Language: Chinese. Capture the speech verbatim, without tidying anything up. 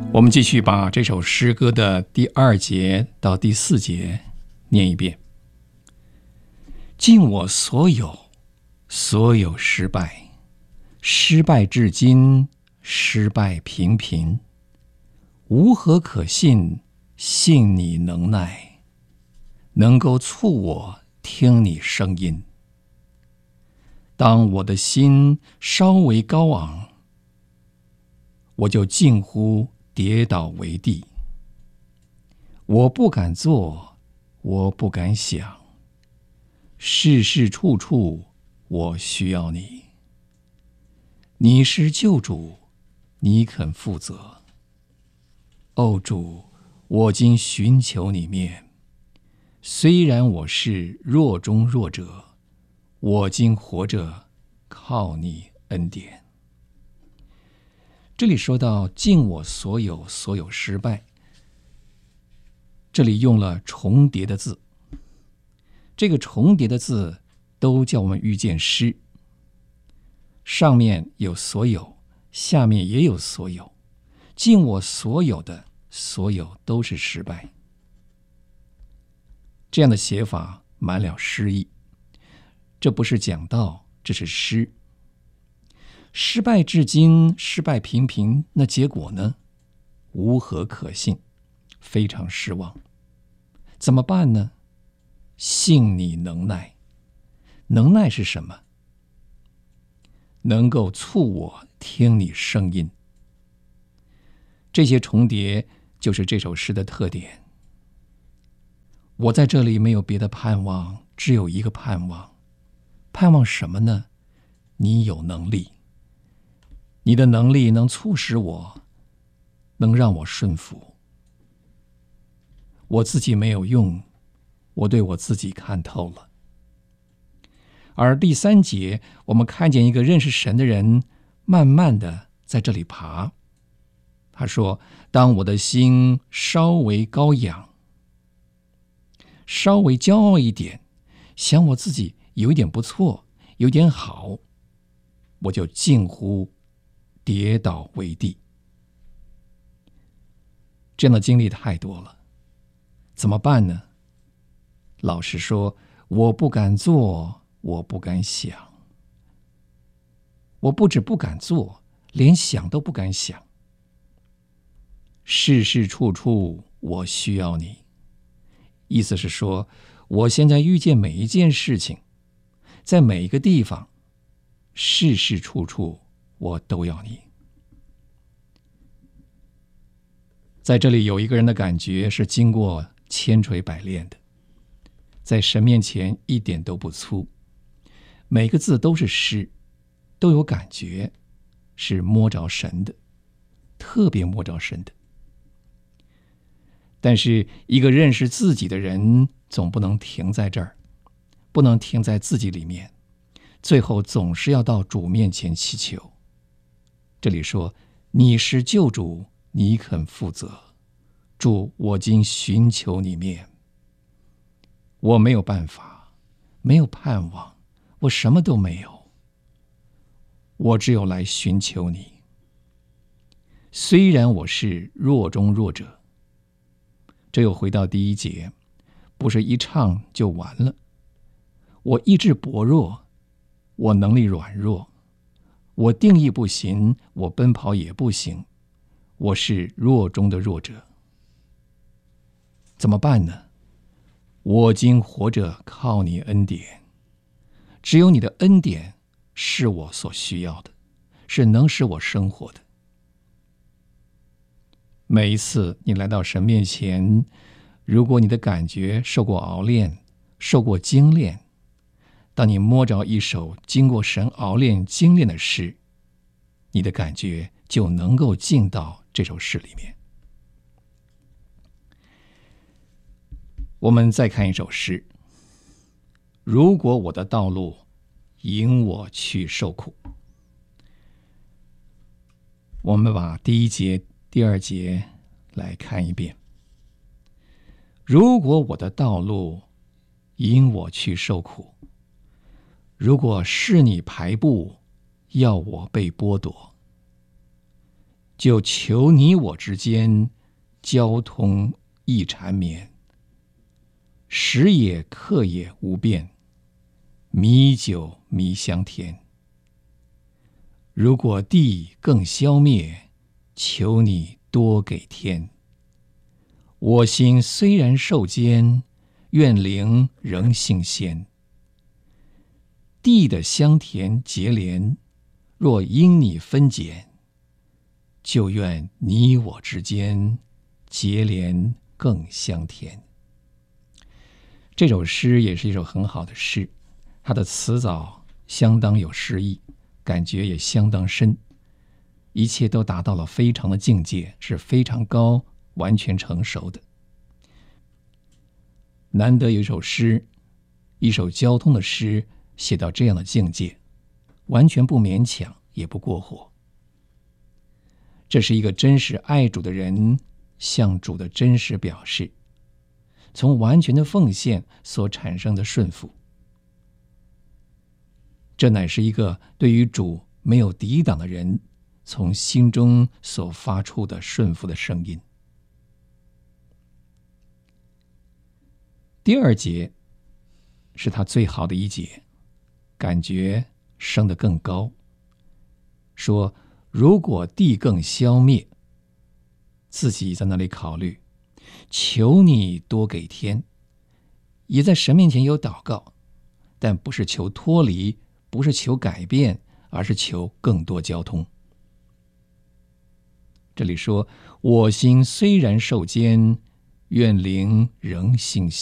我们继续把这首诗歌的第二节到第四节念一遍。尽我所有，所有失败，失败至今，失败频频，无何可信，信你能耐，能够促我听你声音。当我的心稍微高昂，我就近乎跌倒为地。我不敢做，我不敢想，事事处处我需要你。你是救主，你肯负责。哦主，我今寻求你面，虽然我是弱中弱者，我今活着靠你恩典。这里说到尽我所有，所有失败，这里用了重叠的字，这个重叠的字都叫我们遇见失，上面有所有，下面也有所有，尽我所有的所有都是失败。这样的写法满了诗意，这不是讲道，这是诗。失败至今，失败频频，那结果呢？无何可信，非常失望。怎么办呢？信你能耐。能耐是什么？能够促我听你声音。这些重叠就是这首诗的特点。我在这里没有别的盼望，只有一个盼望。盼望什么呢？你有能力。你的能力能促使我，能让我顺服。我自己没有用，我对我自己看透了。而第三节，我们看见一个认识神的人，慢慢的在这里爬。他说：当我的心稍微高扬，稍微骄傲一点，想我自己有一点不错，有点好，我就近乎跌倒为地。这样的经历太多了，怎么办呢？老实说，我不敢做，我不敢想。我不止不敢做，连想都不敢想。事事处处我需要你。意思是说，我现在遇见每一件事情，在每一个地方，事事处处我都要你。在这里有一个人的感觉是经过千锤百炼的，在神面前一点都不粗，每个字都是诗，都有感觉，是摸着神的，特别摸着神的。但是一个认识自己的人总不能停在这儿，不能停在自己里面，最后总是要到主面前祈求。这里说，你是救主，你肯负责。主，我今寻求你面。我没有办法，没有盼望，我什么都没有，我只有来寻求你。虽然我是弱中弱者，这又回到第一节，不是一唱就完了。我意志薄弱，我能力软弱，我定义不行，我奔跑也不行，我是弱中的弱者。怎么办呢？我今活着靠你恩典，只有你的恩典是我所需要的，是能使我生活的。每一次你来到神面前，如果你的感觉受过熬炼，受过精炼，当你摸着一首经过神熬炼精炼的诗，你的感觉就能够进到这首诗里面。我们再看一首诗，如果我的道路引我去受苦。我们把第一节、第二节来看一遍。如果我的道路引我去受苦，如果是你排布，要我被剥夺， 就求你我之间交通易缠绵，食也客也无变，米酒米香甜。如果地更消灭，求你多给天。我心虽然受煎，愿灵仍性鲜。地的香甜结连，若因你分拣，就愿你我之间结连更香甜。这首诗也是一首很好的诗，它的词藻相当有诗意，感觉也相当深，一切都达到了非常的境界，是非常高，完全成熟的。难得有一首诗，一首交通的诗，写到这样的境界，完全不勉强，也不过火。这是一个真实爱主的人向主的真实表示，从完全的奉献所产生的顺服。这乃是一个对于主没有抵挡的人从心中所发出的顺服的声音。第二节是他最好的一节，感觉升得更高，说如果地更消灭，自己在那里考虑，求你多给天，也在神面前有祷告，但不是求脱离，不是求改变，而是求更多交通。这里说，我心虽然受煎，愿灵仍性